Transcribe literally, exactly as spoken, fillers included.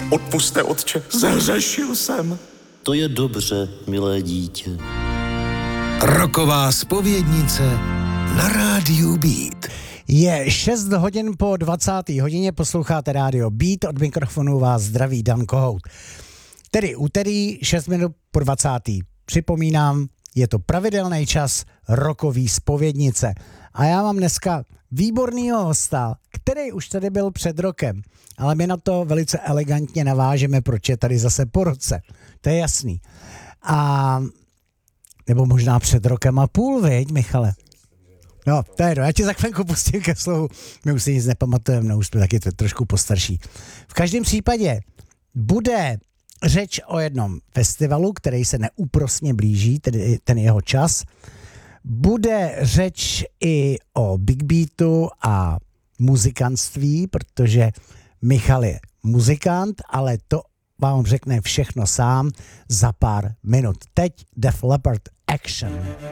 Odpuste, otče, zhřešil jsem. To je dobře, milé dítě. Roková zpovědnice na rádiu Beat. Je šest hodin po dvacáté hodině, posloucháte rádio Beat, od mikrofonu vás zdraví Dan Kohout. Tedy úterý šest minut po dvacáté. Připomínám, je to pravidelný čas rokový zpovědnice. A já mám dneska výbornýho hosta, který už tady byl před rokem, ale my na to velice elegantně navážeme, proč je tady zase po roce. To je jasný. A nebo možná před rokem a půl, viď, Michale? No, to je, já tě za chvilku pustím ke slovu. My už si nic nepamatujeme, no už jsme taky trošku postarší. V každém případě bude řeč o jednom festivalu, který se neúprosně blíží, tedy ten jeho čas. Bude řeč i o Big Beatu a muzikantství, protože Michal je muzikant, ale to vám řekne všechno sám za pár minut. Teď Def Leppard Action.